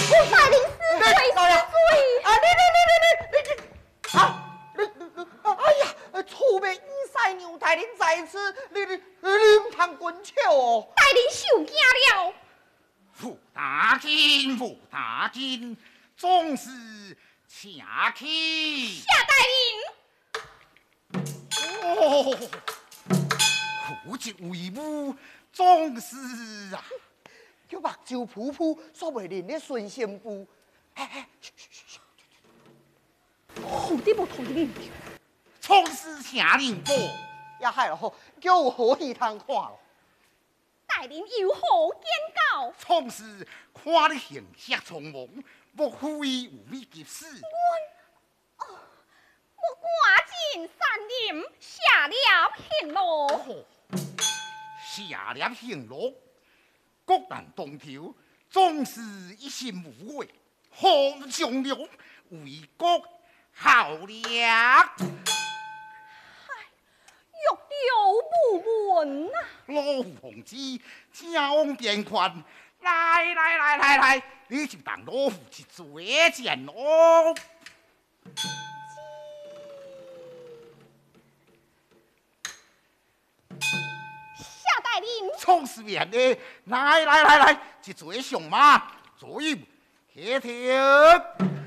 带领是罪是罪。 啊，你，啊，哎呀，厝边阴晒牛带领在此，你唔通滚笑哦。 带领受惊了。 傅大金，总是恰气。 夏带领。 哦，父职为母，总是啊。 叫目睭噗噗，煞袂认咧孙仙妇。 好啲无同你聊。 总是请人报。 也害咯，叫有好戏通看咯。 带领有何见告？ 总是看你形色匆忙，莫非有咩急事？ 我赶尽山林，下了行路。 下了行路，国难当头，总是一心无畏，何上了为国效力。 欲留不闻啊！ 老夫子，交边宽，来，你就当老夫去追剑咯。 夏带领。 总是免的，来，去追上马，追下条。